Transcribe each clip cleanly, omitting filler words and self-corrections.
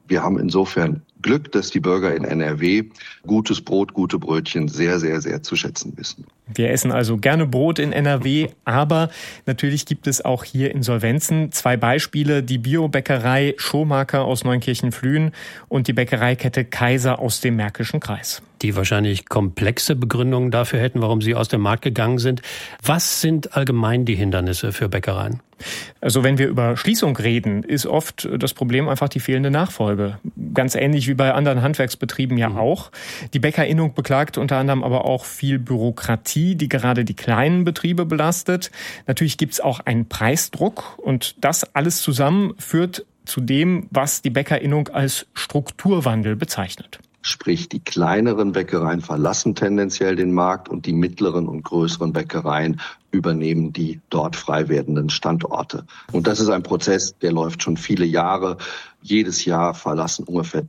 Wir haben insofern Glück, dass die Bürger in NRW gutes Brot, gute Brötchen sehr, sehr, sehr zu schätzen wissen. Wir essen also gerne Brot in NRW, aber natürlich gibt es auch hier Insolvenzen. 2 Beispiele, die Biobäckerei Schomaker aus Neunkirchen-Flühen und die Bäckereikette Kaiser aus dem Märkischen Kreis. Die wahrscheinlich komplexe Begründungen dafür hätten, warum sie aus dem Markt gegangen sind. Was sind allgemein die Hindernisse für Bäckereien? Also wenn wir über Schließung reden, ist oft das Problem einfach die fehlende Nachfolge. Ganz ähnlich wie bei anderen Handwerksbetrieben ja auch. Die Bäckerinnung beklagt unter anderem aber auch viel Bürokratie, die gerade die kleinen Betriebe belastet. Natürlich gibt es auch einen Preisdruck und das alles zusammen führt zu dem, was die Bäckerinnung als Strukturwandel bezeichnet. Sprich, die kleineren Bäckereien verlassen tendenziell den Markt und die mittleren und größeren Bäckereien übernehmen die dort frei werdenden Standorte. Und das ist ein Prozess, der läuft schon viele Jahre. Jedes Jahr verlassen ungefähr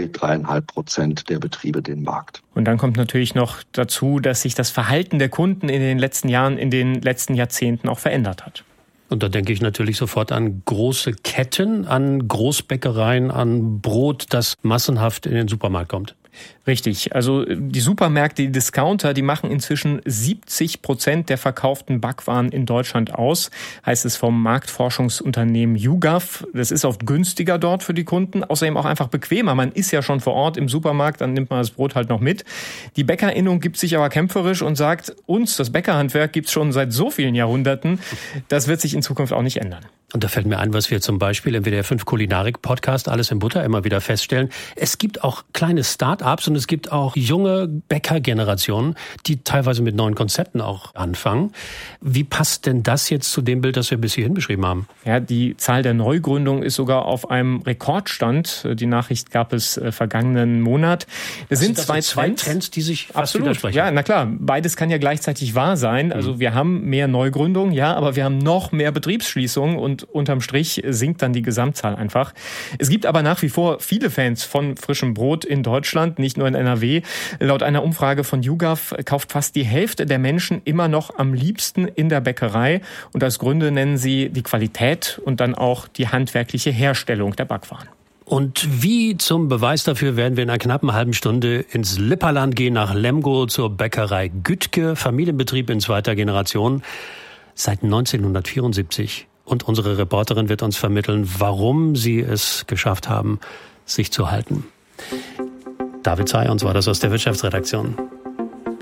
3,5% der Betriebe den Markt. Und dann kommt natürlich noch dazu, dass sich das Verhalten der Kunden in den letzten Jahren, in den letzten Jahrzehnten auch verändert hat. Und da denke ich natürlich sofort an große Ketten, an Großbäckereien, an Brot, das massenhaft in den Supermarkt kommt. Richtig. Also die Supermärkte, die Discounter, die machen inzwischen 70% der verkauften Backwaren in Deutschland aus, heißt es vom Marktforschungsunternehmen YouGov. Das ist oft günstiger dort für die Kunden, außerdem auch einfach bequemer. Man ist ja schon vor Ort im Supermarkt, dann nimmt man das Brot halt noch mit. Die Bäckerinnung gibt sich aber kämpferisch und sagt, uns, das Bäckerhandwerk, gibt's schon seit so vielen Jahrhunderten. Das wird sich in Zukunft auch nicht ändern. Und da fällt mir ein, was wir zum Beispiel im WDR 5 Kulinarik-Podcast Alles in Butter immer wieder feststellen. Es gibt auch kleine Start-ups und es gibt auch junge Bäckergenerationen, die teilweise mit neuen Konzepten auch anfangen. Wie passt denn das jetzt zu dem Bild, das wir bis hierhin beschrieben haben? Ja, die Zahl der Neugründungen ist sogar auf einem Rekordstand. Die Nachricht gab es vergangenen Monat. Das sind zwei Trends, die sich fast widersprechen. Ja, na klar, beides kann ja gleichzeitig wahr sein. Also wir haben mehr Neugründungen, ja, aber wir haben noch mehr Betriebsschließungen und unterm Strich sinkt dann die Gesamtzahl einfach. Es gibt aber nach wie vor viele Fans von frischem Brot in Deutschland, nicht nur in NRW. Laut einer Umfrage von YouGov kauft fast die Hälfte der Menschen immer noch am liebsten in der Bäckerei. Und als Gründe nennen sie die Qualität und dann auch die handwerkliche Herstellung der Backwaren. Und wie zum Beweis dafür werden wir in einer knappen halben Stunde ins Lipperland gehen, nach Lemgo zur Bäckerei Güttke, Familienbetrieb in 2. Generation, seit 1974. Und unsere Reporterin wird uns vermitteln, warum sie es geschafft haben, sich zu halten. David Sayons war das aus der Wirtschaftsredaktion.